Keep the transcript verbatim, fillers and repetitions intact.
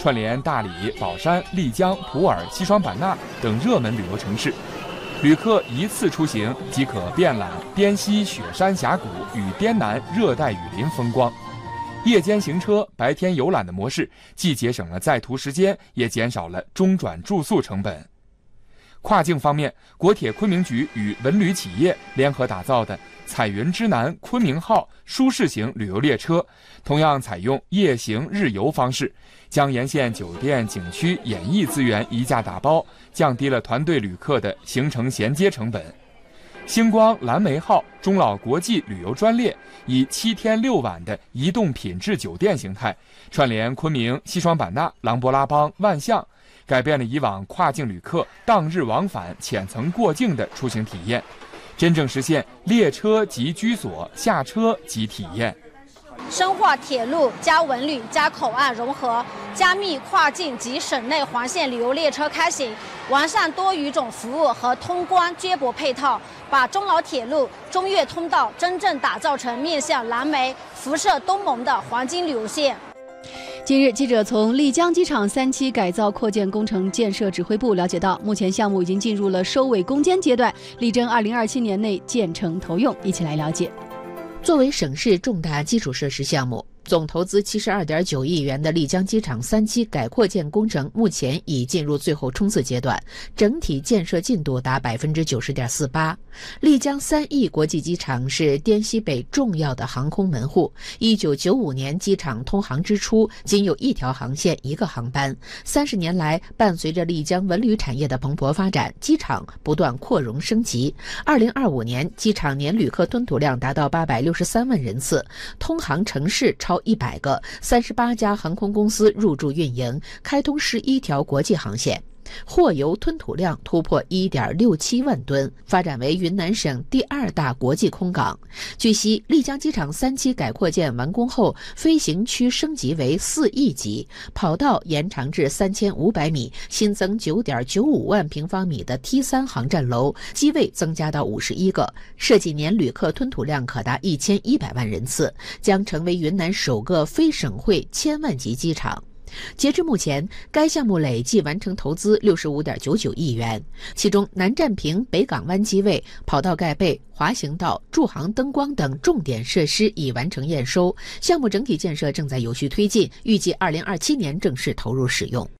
串联大理、宝山、丽江、普洱、西双版纳等热门旅游城市。旅客一次出行即可遍览滇西雪山峡谷与滇南热带雨林风光。夜间行车、白天游览的模式，既节省了在途时间，也减少了中转住宿成本。跨境方面，国铁昆明局与文旅企业联合打造的彩云之南昆明号舒适型旅游列车，同样采用夜行日游方式，将沿线酒店、景区、演艺资源一价打包，降低了团队旅客的行程衔接成本。星光蓝莓号中老国际旅游专列以七天六晚的移动品质酒店形态，串联昆明、西双版纳、琅勃拉邦、万象，改变了以往跨境旅客当日往返、浅层过境的出行体验，真正实现列车即居所，下车即体验。 深化铁路加文旅加口岸融合，加密跨境及省内环线旅游列车开行，完善多语种服务和通关接驳配套，把中老铁路中越通道真正打造成面向蓝莓、辐射东盟的黄金旅游线。 近日，记者从丽江机场三期改造扩建工程建设指挥部了解到，目前项目已经进入了收尾攻坚阶段，力争二零二七年内建成投用。一起来了解。 作为省市重大基础设施项目，总投资七十二点九亿元的丽江机场三期改扩建工程目前已进入最后冲刺阶段，整体建设进度达百分之九十点四八。丽江三义国际机场是滇西北重要的航空门户。一九九五年机场通航之初，仅有一条航线一个航班。三十年来，伴随着丽江文旅产业的蓬勃发展，机场不断扩容升级。二零二五年，机场年旅客吞吐量达到八百六十三万人次，通航城市超一百个，三十八家航空公司入驻运营，开通十一条国际航线。货邮吞吐量突破 一点六七万吨，发展为云南省第二大国际空港。据悉，丽江机场三期改扩建完工后，飞行区升级为四翼级，跑道延长至三千五百米，新增 九点九五万平方米的 T 三 航站楼，机位增加到五十一个，设计年旅客吞吐量可达一千一百万人次，将成为云南首个非省会千万级机场。截至目前，该项目累计完成投资 六十五点九九亿元，其中南站坪、北港湾机位、跑道盖被、滑行道、驻航灯光等重点设施已完成验收，项目整体建设正在有序推进，预计二零二七年正式投入使用。